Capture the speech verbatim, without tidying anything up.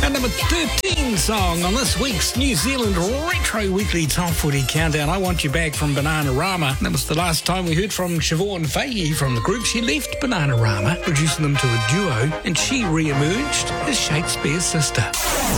Our number thirteen song on this week's New Zealand Retro Weekly Top forty Countdown. I Want You Back from Bananarama. That was the last time we heard from Siobhan Fahey from the group. She left Bananarama, reducing them to a duo, and she re-emerged as Shakespeare's sister.